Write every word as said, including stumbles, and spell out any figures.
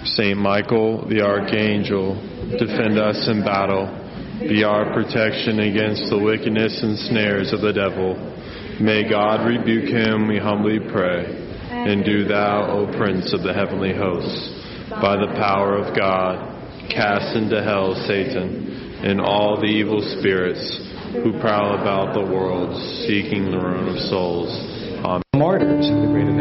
Saint Michael, the Archangel, defend us in battle. Be our protection against the wickedness and snares of the devil. May God rebuke him, we humbly pray. And do thou, O Prince of the heavenly hosts, by the power of God, cast into hell Satan and all the evil spirits who prowl about the world seeking the ruin of souls. Amen. Martyrs, the greatest